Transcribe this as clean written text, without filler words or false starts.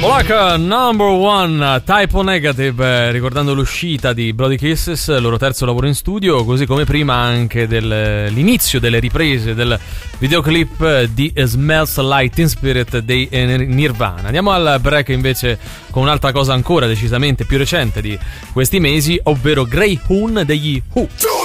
Black Number One, Type O Negative, ricordando l'uscita di Bloody Kisses, il loro terzo lavoro in studio, così come prima anche l'inizio delle riprese del videoclip di Smells Like Teen Spirit dei Nirvana. Andiamo al break invece con un'altra cosa ancora decisamente più recente di questi mesi, ovvero Grey Hoon degli Who.